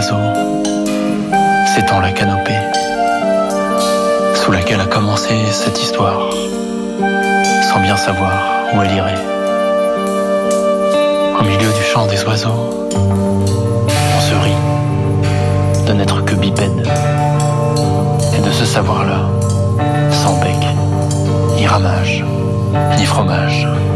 d'oiseaux, s'étend la canopée, sous laquelle a commencé cette histoire, sans bien savoir où elle irait. Au milieu du chant des oiseaux, on se rit de n'être que bipède, et de ce savoir-là, sans bec, ni ramage, ni fromage.